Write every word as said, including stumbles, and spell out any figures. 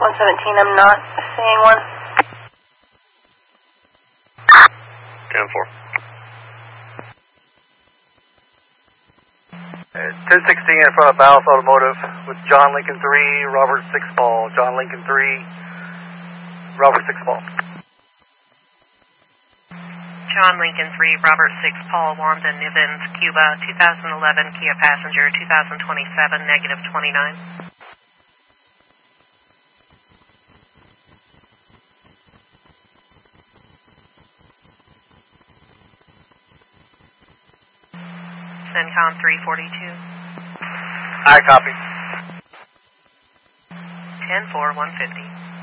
one seventeen, I'm not seeing one. ten four. ten sixteen in front of Ballas Automotive with John Lincoln three, Robert six Paul. John Lincoln three, Robert six Paul. John Lincoln three, Robert six Paul, Wanda Nivens, Cuba, two thousand eleven Kia Passenger, two thousand twenty-seven, negative twenty-nine. CENTCOM three forty-two. I copy. ten four, one fifty.